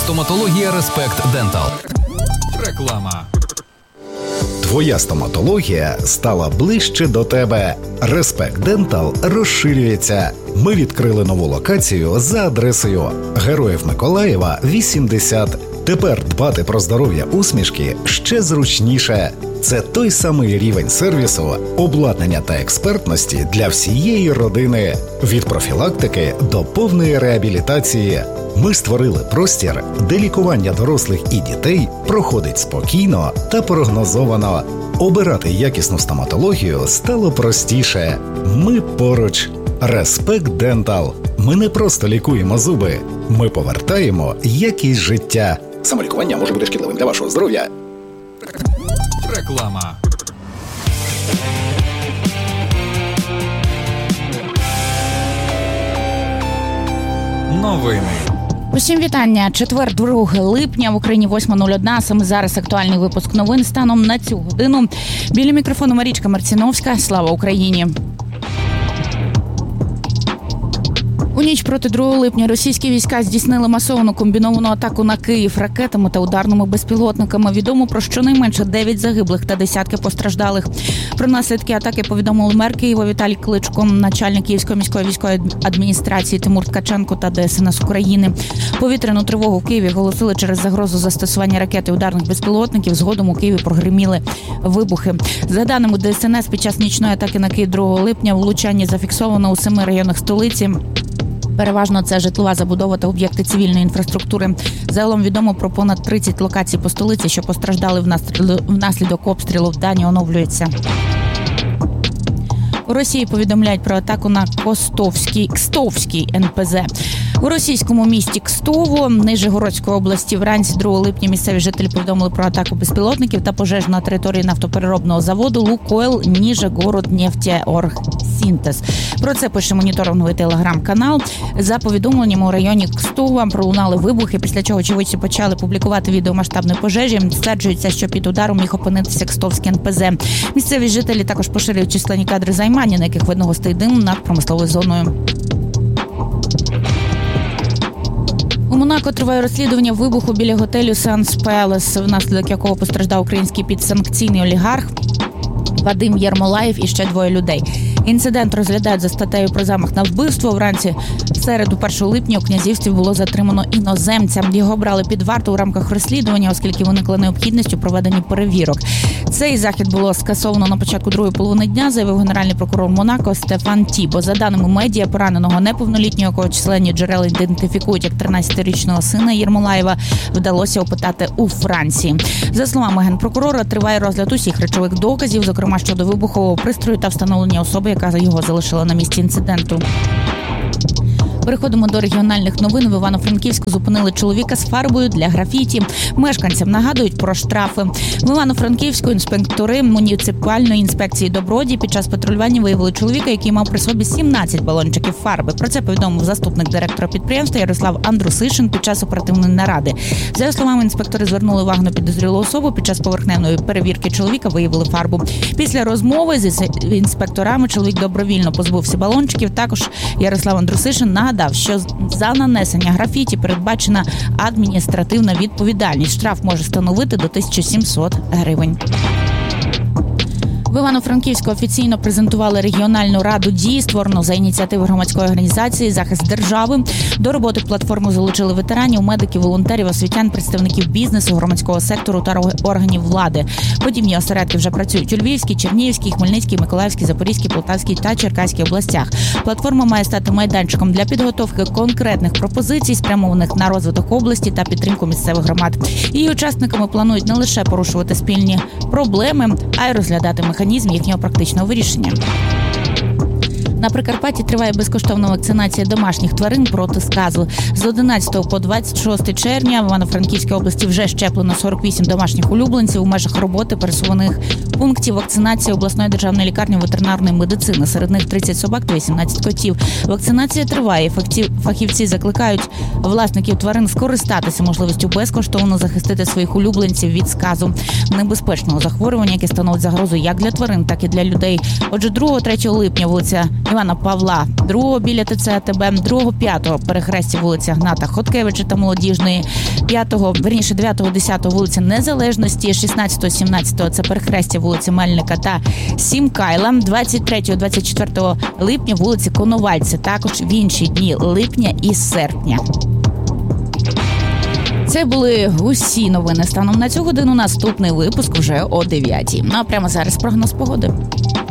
Стоматологія Респект Дентал. Реклама. Твоя стоматологія стала ближче до тебе. Респект Дентал розширюється. Ми відкрили нову локацію за адресою Героїв Миколаєва, 80. Тепер дбати про здоров'я усмішки ще зручніше. Це той самий рівень сервісу, обладнання та експертності для всієї родини. Від профілактики до повної реабілітації. Ми створили простір, де лікування дорослих і дітей проходить спокійно та прогнозовано. Обирати якісну стоматологію стало простіше. Ми поруч. Респект Дентал. Ми не просто лікуємо зуби. Ми повертаємо якість життя. Самолікування може бути шкідливим для вашого здоров'я. Реклама. Новини. Усім вітання. Четвер, 2 липня, в Україні 8:01. Саме зараз актуальний випуск новин станом на цю годину. Біля мікрофону Марічка Марціновська. Слава Україні! У ніч проти 2 липня російські війська здійснили масовану комбіновану атаку на Київ ракетами та ударними безпілотниками. Відомо про щонайменше 9 загиблих та десятки постраждалих. Про наслідки атаки повідомили мер Києва Віталій Кличко, начальник Київської міської військової адміністрації Тимур Ткаченко та ДСНС України. Повітряну тривогу в Києві оголосили через загрозу застосування ракет і ударних безпілотників. Згодом у Києві прогриміли вибухи. За даними ДСНС, під час нічної атаки на Київ 2 липня влучання зафіксовано у 7 районах столиці. Переважно це житлова забудова та об'єкти цивільної інфраструктури. Загалом відомо про понад 30 локацій по столиці, що постраждали внаслідок обстрілу. Дані оновлюються. У Росії повідомляють про атаку на Кстовський НПЗ. У російському місті Кстово, Нижегородської області, вранці 2 липня місцеві жителі повідомили про атаку безпілотників та пожежу на території нафтопереробного заводу «Лукойл Нижегороднефтеоргсинтез». Про це пише моніторинговий телеграм-канал. За повідомленнями, у районі Кстова пролунали вибухи, після чого очевидці почали публікувати відео масштабної пожежі. Стверджується, що під ударом міг опинитися Кстовський НПЗ. Місцеві жителі також поширюють численні кадри займання, на яких видно густий дим над промисловою зоною. У Монако триває розслідування вибуху біля готелю Санс Пелес, внаслідок якого постраждав український підсанкційний олігарх Вадим Єрмолаєв і ще 2 людей. Інцидент розглядають за статтею про замах на вбивство. Вранці в середу 1 липня у Князівстві було затримано іноземця. Його брали під варту у рамках розслідування, оскільки виникла необхідність у проведенні перевірок. Цей захід було скасовано на початку другої половини дня, заявив генеральний прокурор Монако Стефан Тібо. За даними медіа, пораненого неповнолітнього, якого численні джерела ідентифікують як 13-річного сина Єрмолаєва, вдалося опитати у Франції. За словами генпрокурора, триває розгляд усіх речових доказів, зокрема щодо вибухового пристрою та встановлення особи, яка його залишила на місці інциденту. Переходимо до регіональних новин. В Івано-Франківську зупинили чоловіка з фарбою для графіті. Мешканцям нагадують про штрафи. В Івано-Франківську інспектори муніципальної інспекції Доброді під час патрулювання виявили чоловіка, який мав при собі 17 балончиків фарби. Про це повідомив заступник директора підприємства Ярослав Андрусишин під час оперативної наради. За його словами, інспектори звернули увагу на підозрілу особу. Під час поверхневної перевірки чоловіка виявили фарбу. Після розмови з інспекторами чоловік добровільно позбувся балончиків. Також Ярослав Андрусишин нагадав, що за нанесення графіті передбачена адміністративна відповідальність. Штраф може становити до 1700 гривень. В Івано-Франківську офіційно презентували регіональну раду дій, створену за ініціативи громадської організації «Захист держави». До роботи платформи залучили ветеранів, медиків, волонтерів, освітян, представників бізнесу, громадського сектору та органів влади. Подібні осередки вже працюють у Львівській, Чернігівській, Хмельницькій, Миколаївській, Запорізькій, Полтавській та Черкаській областях. Платформа має стати майданчиком для підготовки конкретних пропозицій, спрямованих на розвиток області та підтримку місцевих громад. Її учасниками планують не лише порушувати спільні проблеми, а й розглядати механізм їхнього практичного вирішення. На Прикарпатті триває безкоштовна вакцинація домашніх тварин проти сказу. З 11 по 26 червня в Івано-Франківській області вже щеплено 48 домашніх улюбленців у межах роботи пересувних пунктів вакцинації обласної державної лікарні ветеринарної медицини. Серед них 30 собак та 18 котів. Вакцинація триває. Фахівці закликають власників тварин скористатися можливістю безкоштовно захистити своїх улюбленців від сказу, небезпечного захворювання, яке становить загрозу як для тварин, так і для людей. Отже, 2-3 липня вулиця Івана Павла II біля ТЦ АТБ, 2-5 перехрестя вулиця Гната Хоткевича та Молодіжної, 9-10 вулиця Незалежності, 16-17 це перехрестя вулиці Мельника та Сімкайла, 23-24 липня вулиці Коновальця, також в інші дні липня і серпня. Це були усі новини станом на цю годину. Наступний випуск вже о 9:00. Ну а прямо зараз прогноз погоди.